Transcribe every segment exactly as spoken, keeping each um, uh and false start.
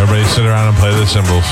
Everybody sit around and play the cymbals.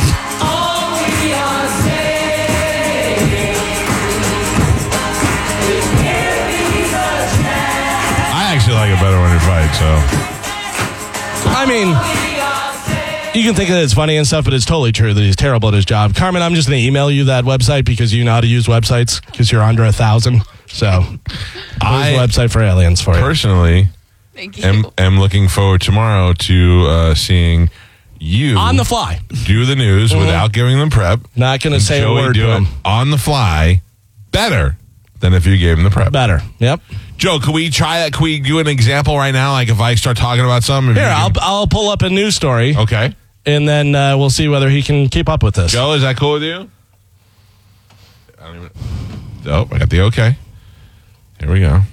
I actually like it better when you fight, so. I mean, you can think that it's funny and stuff, but it's totally true that he's terrible at his job. Carmen, I'm just going to email you that website because you know how to use websites because you're under a thousand. So, I there's a website for aliens for you. Personally, Thank you. am, am looking forward tomorrow to uh, seeing you On the fly. do the news Mhm. without giving them prep. Not going to say Joey a word do to it him. on the fly better than if you gave him the prep. Better. Yep. Joe, can we try that? Can we do an example right now? Like if I start talking about something? Here, you I'll, can- I'll pull up a news story. Okay. And then uh, we'll see whether he can keep up with this. Joe, is that cool with you? I don't even. Oh, I got the okay. Here we go.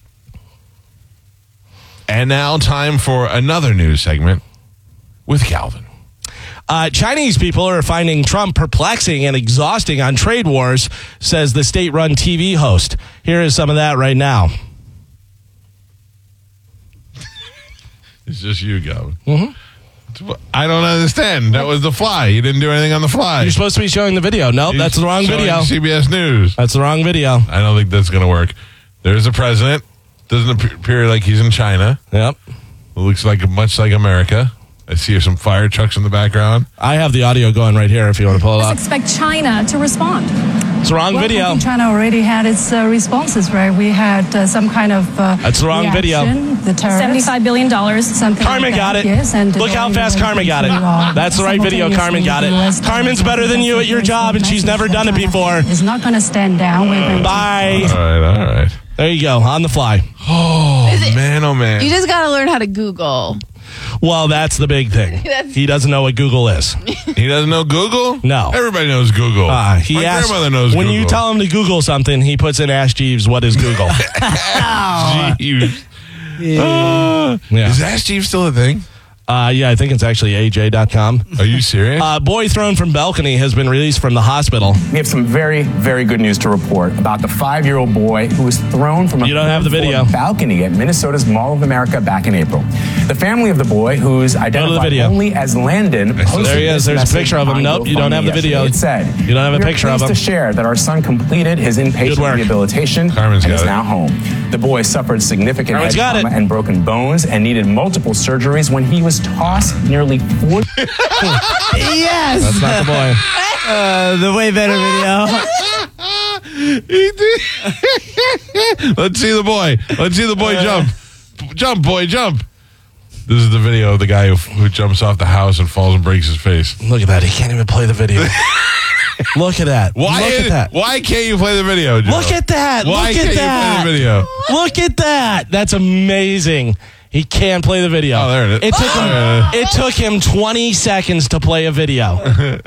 And now time for another news segment with Calvin. Uh, Chinese people are finding Trump perplexing and exhausting on trade wars, says the state-run T V host. Here is some of that right now. It's just you, Calvin. Mm-hmm. I don't understand. That was the fly. You didn't do anything on the fly. You're supposed to be showing the video. Nope, He's that's the wrong showing video. C B S News. That's the wrong video. I don't think that's going to work. There's a president. Doesn't appear like he's in China. Yep. It looks like much like America. I see some fire trucks in the background. I have the audio going right here if you want to pull it Let's up. expect China to respond. It's the wrong Well, I video. think China already had its uh, responses, right? We had uh, some kind of uh, That's the wrong video. reaction, The terrorists, seventy-five billion dollars. something Carmen like got that, it. Yes, and Look how fast Carmen got it. Uh, That's the right video. Carmen got it. Carmen's better than you at your job, and she's never done it before. It's not going to stand down. We're going to- Bye. All right, all right. There you go, on the fly. Oh, man, oh, man. You just got to learn how to Google. Well, that's the big thing. That's- He doesn't know what Google is. He doesn't know Google? No. Everybody knows Google. Uh, he My asks, grandmother knows when Google. you tell him to Google something, he puts in Ask Jeeves, what is Google? Jeeves. Yeah. Uh, Is Ask Jeeves still a thing? Uh, yeah, I think it's actually A J dot com. Are you serious? Uh, boy thrown from balcony has been released from the hospital. We have some very, very good news to report about the five-year-old boy who was thrown from a You don't have the third-floor video. balcony at Minnesota's Mall of America back in April. The family of the boy, who's identified video. only as Landon, posted There he is. this There's a message picture of him. on Nope, you don't have the GoFundMe video. yesterday. It said, You don't have a "We are picture of pleased him." to share that our son completed his Good inpatient work. rehabilitation Carmen's and got is it. now home. The boy suffered significant Carmen's head got trauma it. and broken bones and needed multiple surgeries when he was tossed nearly forty. Yes. That's not the boy. Uh, the way better video. He did. Let's see the boy. Let's see the boy jump. Jump, boy, jump. This is the video of the guy who, who jumps off the house and falls and breaks his face. Look at that. He can't even play the video. Look at that. Why? Look at that. Why can't you play the video, Joe? Look at that. Why Look can't at that. you play the video? Look at that. That's amazing. He can't play the video. Oh, there it is. It took him, Uh, it took him twenty seconds to play a video.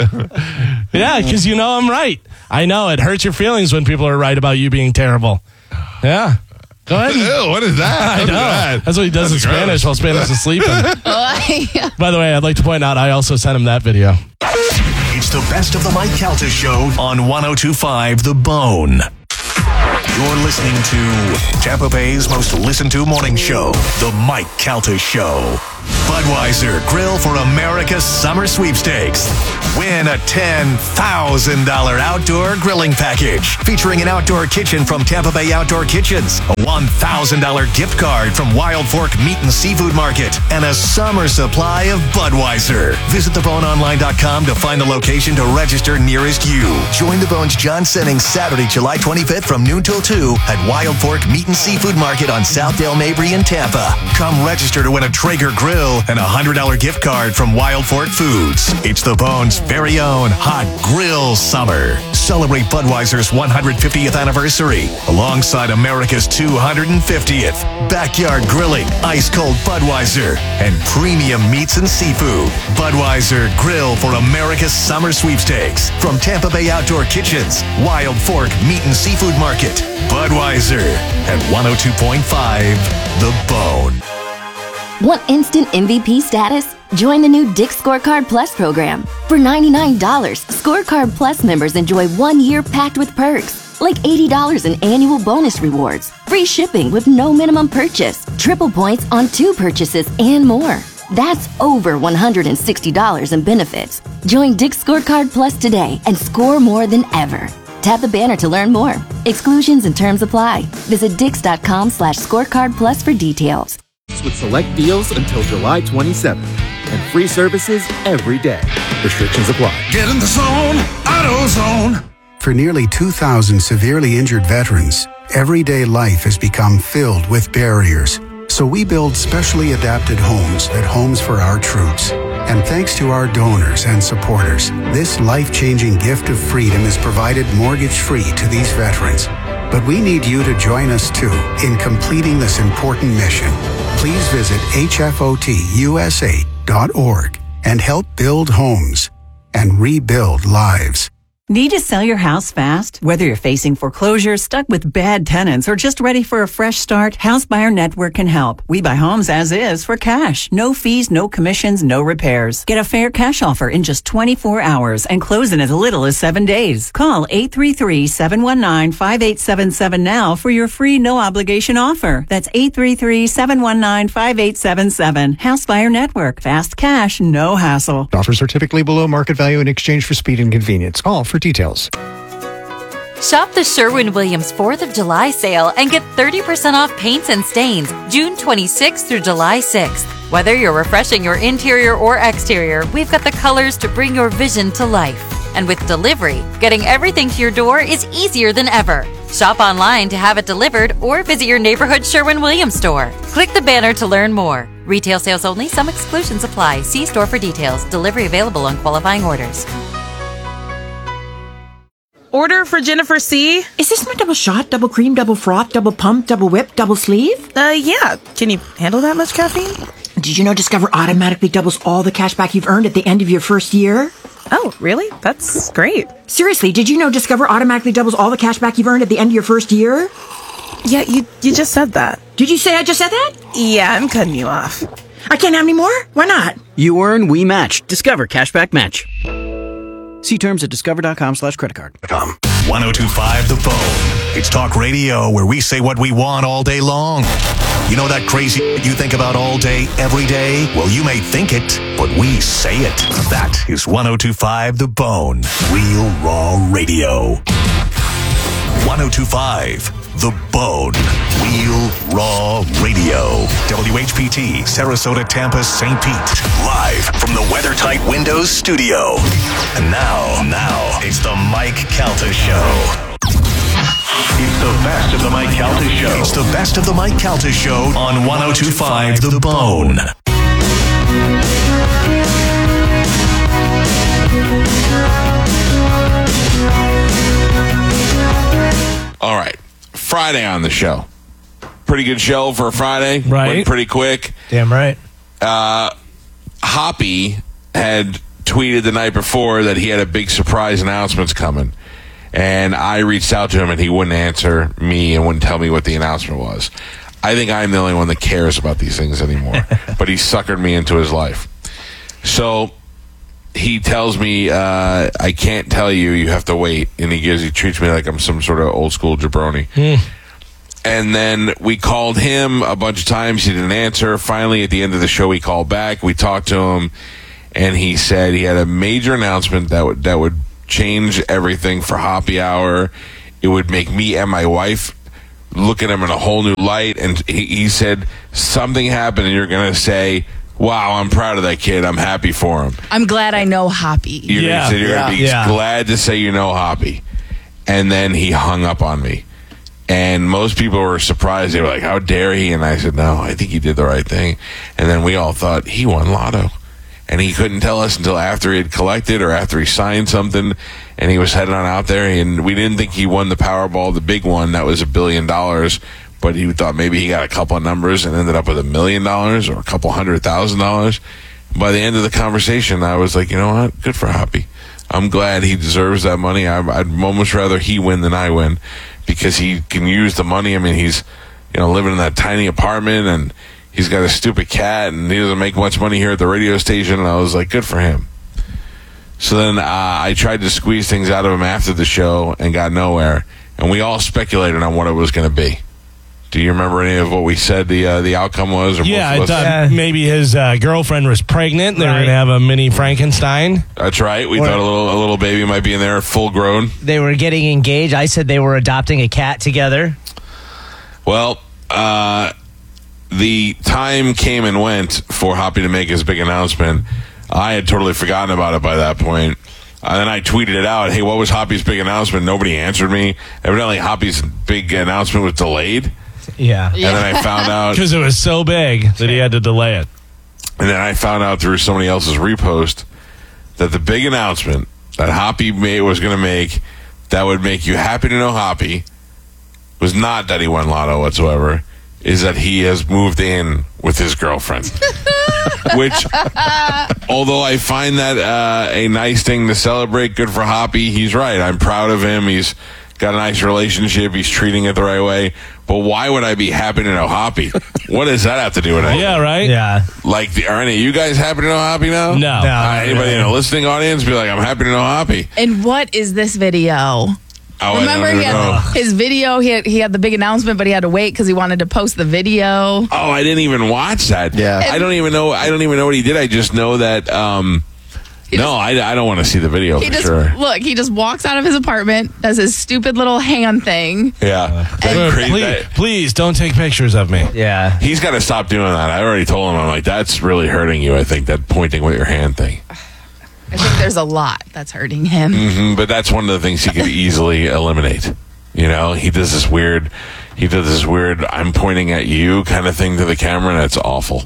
Yeah, because you know I'm right. I know. It hurts your feelings when people are right about you being terrible. Yeah. Go ahead. Ew, what is that? I What is know. that? That's what he does That's in Spanish gross. while Spanish is sleeping. Oh, By the way, I'd like to point out I also sent him that video. It's the best of the Mike Calta Show on one oh two point five The Bone. You're listening to Tampa Bay's most listened to morning show, The Mike Calta Show. Budweiser Grill for America's Summer Sweepstakes. Win a ten thousand dollars outdoor grilling package featuring an outdoor kitchen from Tampa Bay Outdoor Kitchens, a one thousand dollars gift card from Wild Fork Meat and Seafood Market, and a summer supply of Budweiser. Visit the bone online dot com to find the location to register nearest you. Join the Bones John Sennings Saturday, July twenty-fifth from noon till two at Wild Fork Meat and Seafood Market on Southdale Mabry in Tampa. Come register to win a Traeger grill and a one hundred dollars gift card from Wild Fork Foods. It's the Bones' very own hot grill summer. Celebrate Budweiser's one hundred fiftieth anniversary alongside America's two hundred fiftieth. Backyard grilling, ice-cold Budweiser, and premium meats and seafood. Budweiser Grill for America's Summer Sweepstakes from Tampa Bay Outdoor Kitchens, Wild Fork Meat and Seafood Market. Budweiser at one oh two point five The Bone. Want instant M V P status? Join the new Dick's Scorecard Plus program. For ninety-nine dollars, Scorecard Plus members enjoy one year packed with perks, like eighty dollars in annual bonus rewards, free shipping with no minimum purchase, triple points on two purchases, and more. That's over one hundred sixty dollars in benefits. Join Dick's Scorecard Plus today and score more than ever. Tap the banner to learn more. Exclusions and terms apply. Visit dix.com slash scorecard plus for details. With select deals until July twenty-seventh. And free services every day. Restrictions apply. Get in the zone, AutoZone. For nearly two thousand severely injured veterans, everyday life has become filled with barriers. So we build specially adapted homes at Homes for Our Troops. And thanks to our donors and supporters, this life-changing gift of freedom is provided mortgage-free to these veterans. But we need you to join us too in completing this important mission. Please visit H F O T U S A dot org and help build homes and rebuild lives. Need to sell your house fast? Whether you're facing foreclosure, stuck with bad tenants, or just ready for a fresh start, House Buyer Network can help. We buy homes as is for cash. No fees, no commissions, no repairs. Get a fair cash offer in just twenty-four hours and close in as little as seven days. Call eight three three, seven one nine, five eight seven seven now for your free no obligation offer. That's eight three three, seven one nine, five eight seven seven. House Buyer Network. Fast cash, no hassle. Offers are typically below market value in exchange for speed and convenience. Call for details. Shop the Sherwin-Williams fourth of July sale and get thirty percent off paints and stains June twenty-sixth through July sixth. Whether you're refreshing your interior or exterior, we've got the colors to bring your vision to life. And with delivery, getting everything to your door is easier than ever. Shop online to have it delivered or visit your neighborhood Sherwin-Williams store. Click the banner to learn more. Retail sales only. Some exclusions apply. See store for details. Delivery available on qualifying orders. Order for Jennifer C. Is this my double shot, double cream, double froth, double pump, double whip, double sleeve? Uh, yeah. Can you handle that much caffeine? Did you know Discover automatically doubles all the cash back you've earned at the end of your first year? Oh, really? That's great. Seriously, did you know Discover automatically doubles all the cash back you've earned at the end of your first year? Yeah, you you just said that. Did you say I just said that? Yeah, I'm cutting you off. I can't have any more? Why not? You earn, we match. Discover Cashback Match. See terms at discover.com slash credit card. one oh two point five The Phone. It's talk radio where we say what we want all day long. You know that crazy you think about all day, every day? Well, you may think it, but we say it. That is one oh two point five The Bone. Real raw radio. one oh two point five The Bone. Real raw radio. W H P T, Sarasota, Tampa, Saint Pete. Live from the WeatherTight Windows studio. And now, now, it's the Mike Calta Show. It's the best of the Mike Calta Show. It's the best of the Mike Calta Show on one oh two point five The Bone. All right. Friday on the show. Pretty good show for a Friday. Right. Went pretty quick. Damn right. Uh, Hoppy had tweeted the night before that he had a big surprise announcements coming. And I reached out to him and he wouldn't answer me and wouldn't tell me what the announcement was. I think I'm the only one that cares about these things anymore. But he suckered me into his life. So he tells me, uh, I can't tell you, you have to wait. And he gives, he treats me like I'm some sort of old school jabroni. Mm. And then we called him a bunch of times. He didn't answer. Finally, at the end of the show, we called back. We talked to him, and he said he had a major announcement that would that would change everything for Hoppy Hour. It would make me and my wife look at him in a whole new light. And he, he said, something happened, and you're going to say, wow, I'm proud of that kid. I'm happy for him. I'm glad I know Hoppy. You're Yeah, going yeah, to be yeah. glad to say you know Hoppy. And then he hung up on me. And most people were surprised. They were like, how dare he? And I said, no, I think he did the right thing. And then we all thought, he won lotto. And he couldn't tell us until after he had collected or after he signed something. And he was heading on out there. And we didn't think he won the Powerball, the big one. That was a billion dollars. But he thought maybe he got a couple of numbers and ended up with a million dollars or a couple hundred thousand dollars. By the end of the conversation, I was like, you know what? Good for Hoppy. I'm glad he deserves that money. I, I'd almost rather he win than I win because he can use the money. I mean, he's, you know, living in that tiny apartment and he's got a stupid cat and he doesn't make much money here at the radio station. And I was like, good for him. So then uh, I tried to squeeze things out of him after the show and got nowhere. And we all speculated on what it was going to be. Do you remember any of what we said the uh, the outcome was? Or Yeah, I most of us? thought maybe his uh, girlfriend was pregnant. They were Right. going to have a mini Frankenstein. That's right. We Or- thought a little a little baby might be in there, full grown. They were getting engaged. I said they were adopting a cat together. Well, uh, the time came and went for Hoppy to make his big announcement. I had totally forgotten about it by that point. And then I tweeted it out. Hey, what was Hoppy's big announcement? Nobody answered me. Evidently, Hoppy's big announcement was delayed. Yeah. And then I found out. Because it was so big that he had to delay it. And then I found out through somebody else's repost that the big announcement that Hoppy made, was going to make that would make you happy to know Hoppy was not that he won Lotto whatsoever, is that he has moved in with his girlfriend. Which, although I find that uh, a nice thing to celebrate, good for Hoppy, he's right. I'm proud of him. He's got a nice relationship. He's treating it the right way. But why would I be happy to know Hoppy? What does that have to do with it? Yeah, right? Yeah. Like, the, are any of you guys happy to know Hoppy now? No. Uh, anybody in the listening audience be like, I'm happy to know Hoppy. And what is this video? Oh, Remember, I don't he had know. his video. He had, he had the big announcement, but he had to wait because he wanted to post the video. Oh, I didn't even watch that. Yeah. I don't even know. I don't even know what he did. I just know that. Um, no, I, I don't want to see the video He for just sure. look. He just walks out of his apartment, does his stupid little hand thing. Yeah, That cra- Please, that- please don't take pictures of me. Yeah. he's got to stop doing that. I already told him. I'm like, that's really hurting you. I think that pointing with your hand thing. I think there's a lot that's hurting him. hmm but that's one of the things he could easily eliminate. You know, he does this weird. He does this weird. I'm pointing at you kind of thing to the camera, and it's awful.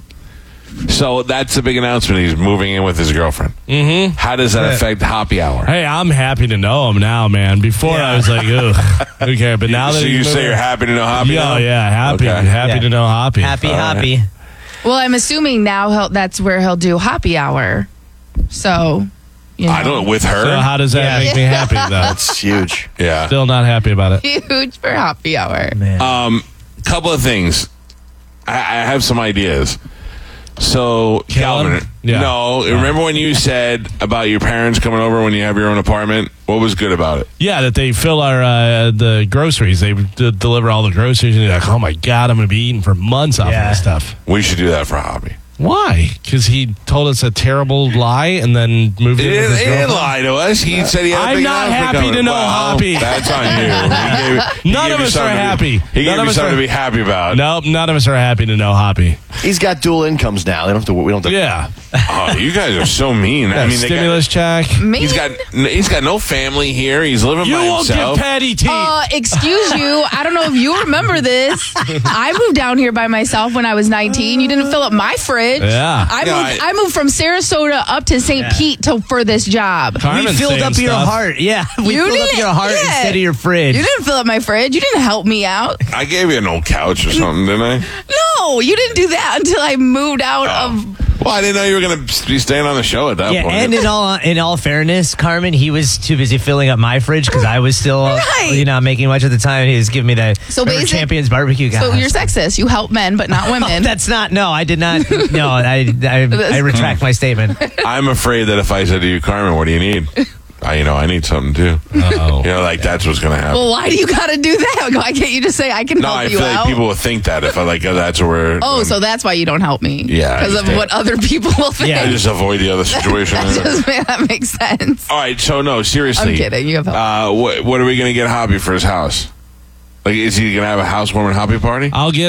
So that's the big announcement. He's moving in with his girlfriend. Mm-hmm. How does that affect Happy Hour? Hey, I'm happy to know him now, man. Before I was like, ugh, who cares? But now that so he's you moving- say you're happy to know Happy? Yeah, now? yeah, happy, Okay. happy Yeah. to know Hoppy. Happy, All right. happy. Well, I'm assuming now he'll, that's where he'll do happy hour. So, you know, I don't with her. So how does that Yeah. make me happy, though? That's huge. yeah. Still not happy about it. huge for happy hour. Man. Um, couple of things. I, I have some ideas. So, Kill Calvin, him? Yeah. no, remember when you said about your parents coming over when you have your own apartment? What was good about it? Yeah, that they fill our uh, the groceries. They d- deliver all the groceries, and you're like, oh my god, I'm going to be eating for months off Yeah. of this stuff. We should do that for Hobby. Why? Because he told us a terrible lie and then moved He in with didn't, his he didn't girlfriend? lie to us. He said he had a I'm big not announcement happy coming. to know Well, Hoppy. That's on you. He gave, he None gave of you us something are to be- happy. He None gave of you us something are- to be happy about. Nope, none of us are happy to know Hoppy. He's got dual incomes now. They don't have to. We don't. Have to, Yeah. Oh, you guys are so mean. I Yeah, mean, they got- stimulus check. Me? he's got he's got no family here. He's living You by won't himself. give Patty teeth. Uh, excuse you. I don't know if you remember this. I moved down here by myself when I was nineteen. You didn't fill up my fridge. Yeah. I Yeah, moved. I- I, moved from Sarasota up to Saint Yeah. Pete to, for this job. Carmen's we filled saying up your stuff. heart. Yeah. We You filled up didn't- your heart yeah. instead of your fridge. You didn't fill up my fridge. You didn't help me out. I gave you an old couch or something, didn't I? No, you didn't do that until I moved out of. Well, I didn't know you were going to be staying on the show at that Yeah, point. and in all in all fairness, Carmen, he was too busy filling up my fridge because I was still, Right. you know, making much at the time. He was giving me the So remember basic- Champions barbecue guy. So you're sexist. You help men, but not women. That's not. No, I did not. No, I, I, I retract my statement. I'm afraid that if I said to you, Carmen, what do you need? I, you know, I need something too. Uh-oh. You know, like that's what's going to happen. Well, why do you got to do that? Why can't you just say I can no, help I you feel out? like people will think that if I like oh, that's where we're. Oh, so that's why you don't help me? Yeah, I because of understand. what other people will think. I just avoid the other situation. that, just, that makes sense. All right, so no, seriously. I'm kidding. You have help. Uh, what, what are we going to get Hobby for his house? Like, is he going to have a housewarming hobby party? I'll get